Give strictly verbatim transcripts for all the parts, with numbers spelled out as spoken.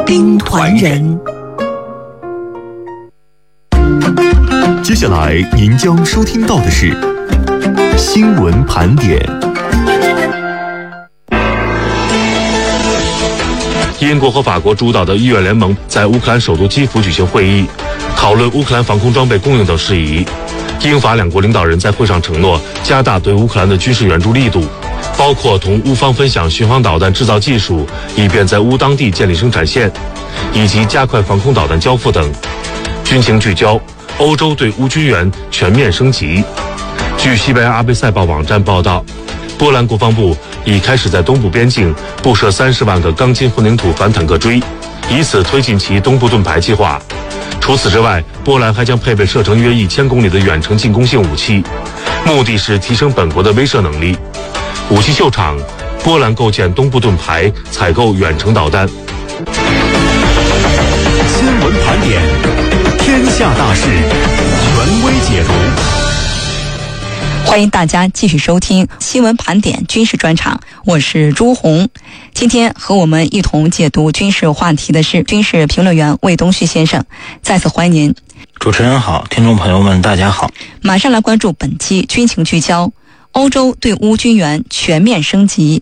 兵团人。 接下来您将收听到的是新闻盘点。 英国和法国主导的医院联盟在乌克兰首都基辅举行会议，讨论乌克兰防空装备供应等事宜。英法两国领导人在会上承诺加大对乌克兰的军事援助力度，包括同乌方分享巡航导弹制造技术，以便在乌当地建立生产线，以及加快防空导弹交付等。军情聚焦：欧洲对乌军援全面升级。据西班牙阿贝塞报网站报道，波兰国防部已开始在东部边境布设三十万个钢筋混凝土反坦克锥，以此推进其东部盾牌计划。除此之外，波兰还将配备射程约一千公里的远程进攻性武器，目的是提升本国的威慑能力。武器秀场，波兰构建东部盾牌，采购远程导弹。 新闻盘点，天下大事，权威解读。 欢迎大家继续收听新闻盘点军事专场，我是朱红。今天和我们一同解读军事话题的是军事评论员魏东旭先生，再次欢迎您。 主持人好，听众朋友们大家好。 马上来关注本期军情聚焦：欧洲对乌军援全面升级。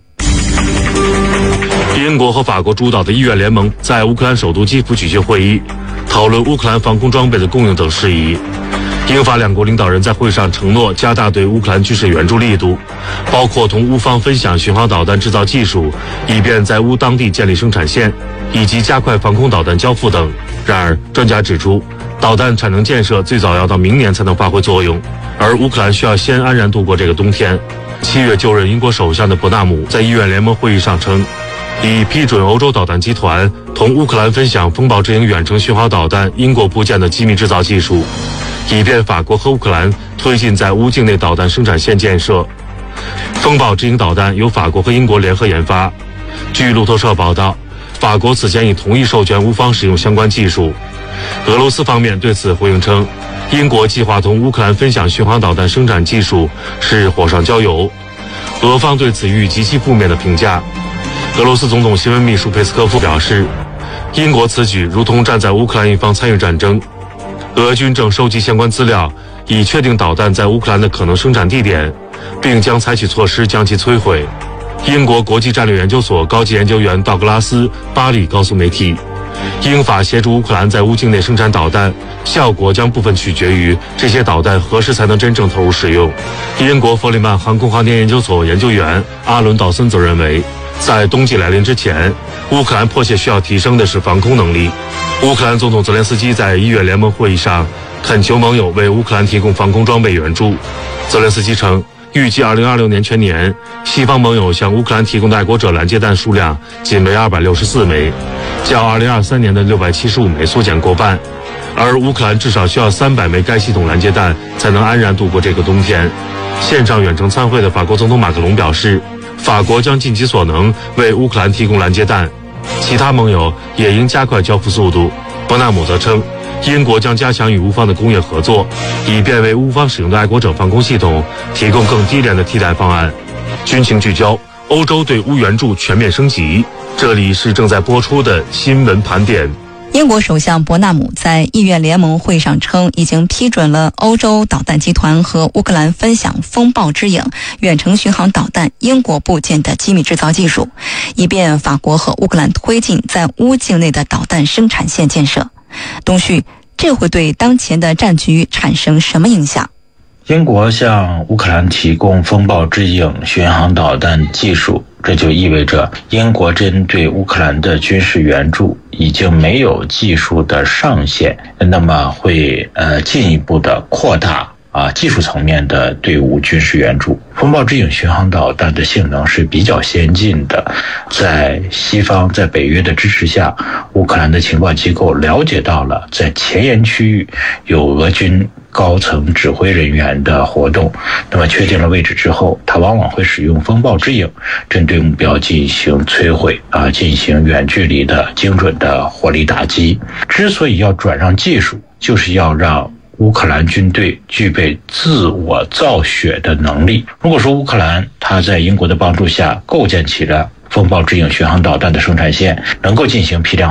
英国和法国主导的医院联盟在乌克兰首都基辅举行会议，讨论乌克兰防空装备的供应等事宜。英法两国领导人在会上承诺加大对乌克兰军事援助力度，包括同乌方分享巡航导弹制造技术，以便在乌当地建立生产线，以及加快防空导弹交付等。然而，专家指出，导弹产能建设最早要到明年才能发挥作用，而乌克兰需要先安然度过这个冬天。七月就任英国首相的伯纳姆在医院联盟会议上称，已批准欧洲导弹集团同乌克兰分享风暴之鹰远程巡航导弹英国部件的机密制造技术，以便法国和乌克兰推进在乌境内导弹生产线建设。风暴之鹰导弹由法国和英国联合研发。据路透社报道，法国此前已同意授权乌方使用相关技术。俄罗斯方面对此回应称，英国计划同乌克兰分享巡航导弹生产技术是火上浇油。俄方对此予以极其负面的评价。俄罗斯总统新闻秘书佩斯科夫表示，英国此举如同站在乌克兰一方参与战争。俄军正收集相关资料，以确定导弹在乌克兰的可能生产地点，并将采取措施将其摧毁。英国国际战略研究所高级研究员道格拉斯·巴里告诉媒体，英法协助乌克兰在乌境内生产导弹，效果将部分取决于这些导弹何时才能真正投入使用。英国弗里曼航空航天研究所研究员阿伦·道森则认为，在冬季来临之前，乌克兰迫切需要提升的是防空能力。乌克兰总统泽连斯基在医院联盟会议上恳求盟友为乌克兰提供防空装备援助。泽连斯基称，预计二零二六年全年，西方盟友向乌克兰提供的爱国者拦截弹数量仅为二百六十四枚，较二零二三年的六百七十五枚缩减过半，而乌克兰至少需要三百枚该系统拦截弹才能安然度过这个冬天。现场远程参会的法国总统马克龙表示，法国将尽其所能为乌克兰提供拦截弹，其他盟友也应加快交付速度。伯纳姆则称，英国将加强与乌方的工业合作，以便为乌方使用的爱国者防空系统提供更低廉的替代方案。军情聚焦：欧洲对乌援助全面升级。这里是正在播出的新闻盘点。 英国首相伯纳姆在议院联盟会上称，已经批准了欧洲导弹集团和乌克兰分享风暴之影远程巡航导弹英国部件的机密制造技术，以便法国和乌克兰推进在乌境内的导弹生产线建设。东旭，这会对当前的战局产生什么影响？ 英国向乌克兰提供风暴之影巡航导弹技术，这就意味着英国针对乌克兰的军事援助已经没有技术的上限，那么会呃进一步的扩大啊技术层面的对乌军事援助。风暴之影巡航导弹的性能是比较先进的，在西方在北约的支持下，乌克兰的情报机构了解到了在前沿区域有俄军高层指挥人员的活动，那么确定了位置之后，它往往会使用风暴之影针对目标进行摧毁啊，进行远距离的精准的火力打击。之所以要转让技术，就是要让乌克兰军队具备自我造血的能力。如果说乌克兰它在英国的帮助下构建起了风暴之影巡航导弹的生产线，能够进行批量